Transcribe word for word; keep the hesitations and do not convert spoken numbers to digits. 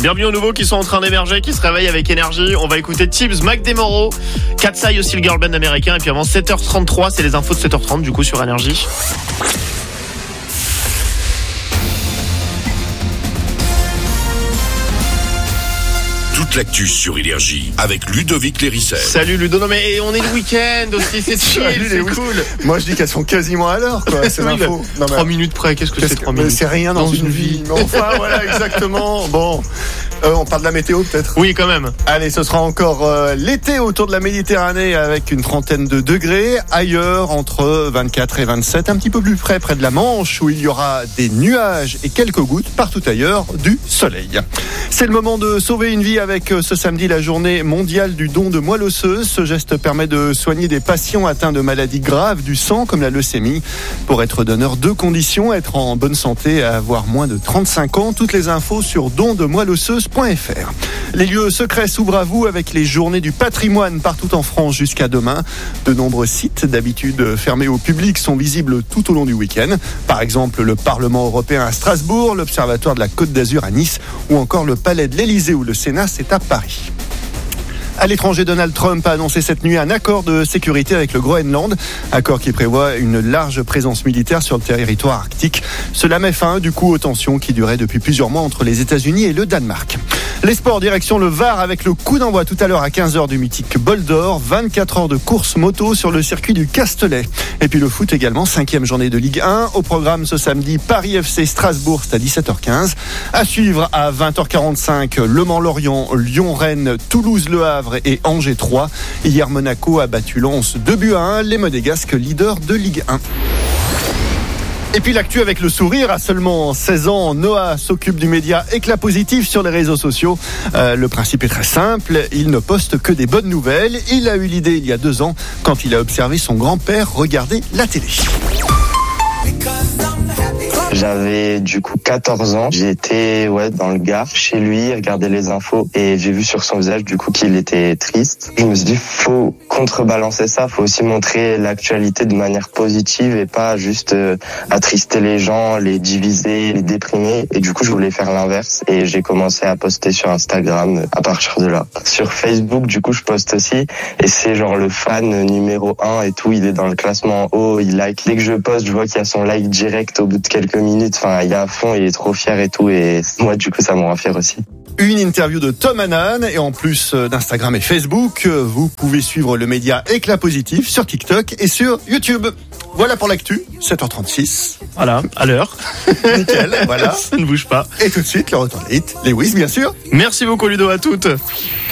Bienvenue aux nouveaux qui sont en train d'émerger, qui se réveillent avec énergie. On va écouter Tibbs, Mac DeMoro, Katsai aussi, le girl band américain. Et puis avant sept heures trente-trois, c'est les infos de sept heures trente du coup sur Énergie. Toute l'actu sur Énergie avec Ludovic Lérissel. Salut Ludo, non mais on est le week-end aussi, c'est chill, c'est cool. Moi je dis qu'elles sont quasiment à l'heure, quoi. C'est oui, l'info. Non, trois minutes près, qu'est-ce que qu'est-ce c'est trois minutes? C'est rien dans, dans une vie. vie. Mais enfin voilà, exactement. Bon, euh, on parle de la météo peut-être. Oui, quand même. Allez, ce sera encore euh, l'été autour de la Méditerranée avec une trentaine de degrés. Ailleurs, entre vingt-quatre et vingt-sept, un petit peu plus près, près de la Manche, où il y aura des nuages et quelques gouttes. Partout ailleurs, du soleil. C'est le moment de sauver une vie avec ce samedi la journée mondiale du don de moelle osseuse. Ce geste permet de soigner des patients atteints de maladies graves du sang comme la leucémie. Pour être donneur, deux conditions: être en bonne santé et avoir moins de trente-cinq ans. Toutes les infos sur don de moelle osseuse point f r. Les lieux secrets s'ouvrent à vous avec les journées du patrimoine partout en France jusqu'à demain. De nombreux sites, d'habitude fermés au public, sont visibles tout au long du week-end. Par exemple, le Parlement européen à Strasbourg, l'Observatoire de la Côte d'Azur à Nice ou encore le Palais de l'Élysée où le Sénat c'est à Paris. À l'étranger, Donald Trump a annoncé cette nuit un accord de sécurité avec le Groenland, accord qui prévoit une large présence militaire sur le territoire arctique. Cela met fin du coup aux tensions qui duraient depuis plusieurs mois entre les États-Unis et le Danemark. Les sports, direction le Var avec le coup d'envoi tout à l'heure à quinze heures du mythique Bol d'Or, vingt-quatre heures de course moto sur le circuit du Castellet. Et puis le foot également, cinquième journée de Ligue un. Au programme ce samedi, Paris F C Strasbourg, c'est à dix-sept heures quinze. À suivre à vingt heures quarante-cinq, Le Mans-Lorient, Lyon-Rennes, Toulouse-Le Havre et Angers trois. Hier, Monaco a battu Lens deux buts à un, les Monégasques leaders de Ligue un. Et puis l'actu avec le sourire, à seulement seize ans, Noah s'occupe du média Éclat Positif sur les réseaux sociaux. Euh, le principe est très simple, il ne poste que des bonnes nouvelles. Il a eu l'idée il y a deux ans quand il a observé son grand-père regarder la télé. J'avais du coup quatorze ans, j'étais ouais dans le Gard chez lui, regarder les infos et j'ai vu sur son visage du coup qu'il était triste. Je me suis dit faut contrebalancer ça, faut aussi montrer l'actualité de manière positive et pas juste euh, attrister les gens, les diviser, les déprimer. Et du coup je voulais faire l'inverse et j'ai commencé à poster sur Instagram à partir de là. Sur Facebook du coup je poste aussi et c'est genre le fan numéro un et tout, il est dans le classement en haut, il like. Dès que je poste je vois qu'il y a son like direct au bout de quelques minutes, enfin il est à fond, il est trop fier et tout et moi du coup ça me rend fier aussi. Une interview de Tom Hannan et en plus d'Instagram et Facebook, vous pouvez suivre le média Éclat Positif sur TikTok et sur YouTube. Voilà pour l'actu, sept heures trente-six. Voilà, à l'heure. Nickel, voilà. Ça ne bouge pas. Et tout de suite, le retour des hits, les Wiz bien sûr. Merci beaucoup Ludo, à toutes.